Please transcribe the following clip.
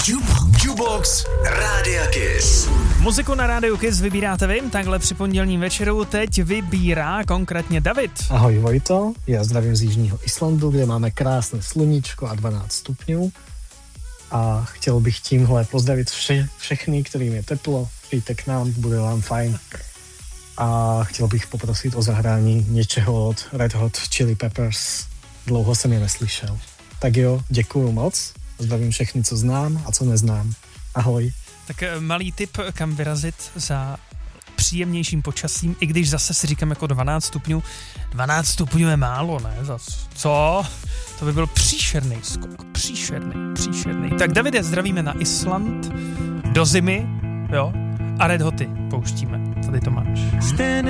Jukebox Rádia Kiss. Muziku na Rádiu Kiss vybíráte vy, takhle při pondělním večeru teď vybírá konkrétně David. Ahoj Vojto, já zdravím z Jižního Islandu, kde máme krásné sluníčko a 12 stupňů. A chtěl bych tímhle pozdravit všechny, kterým je teplo, přijďte k nám, bude vám fajn. A chtěl bych poprosit o zahrání něčeho od Red Hot Chili Peppers. Dlouho jsem je neslyšel. Tak jo, děkuju moc. Zdravím všechny, co znám a co neznám. Ahoj. Tak malý tip, kam vyrazit za příjemnějším počasím, i když zase si říkám jako 12 stupňů. 12 stupňů je málo, ne? Co? To by byl příšerný skok. Příšerný. Tak Davide, zdravíme na Island, do zimy, jo? A Red Hoty pouštíme. Tady to máš.